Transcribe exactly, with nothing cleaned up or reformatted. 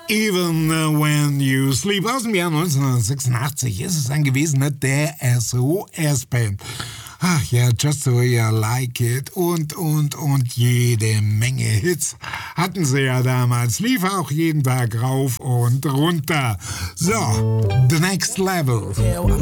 Even When You Sleep. Aus dem Jahr neunzehnhundertsechsundachtzig ist es dann gewesen, ne? Der S O S-Band. Ach ja, Just the Way I Like It und, und, und jede Menge Hits hatten sie ja damals. Lief auch jeden Tag rauf und runter. So, The Next Level.